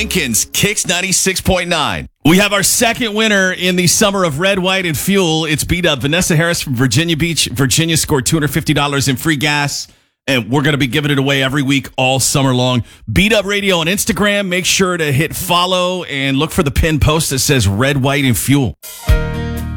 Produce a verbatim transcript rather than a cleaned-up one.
Lincoln's Kicks ninety-six point nine. We have our second winner in the summer of Red, White, and Fuel. It's B-Dub. Vanessa Harris from Virginia Beach. Virginia scored two hundred fifty dollars in free gas, and we're going to be giving it away every week all summer long. B-Dub Radio on Instagram. Make sure to hit follow and look for the pinned post that says Red, White, and Fuel.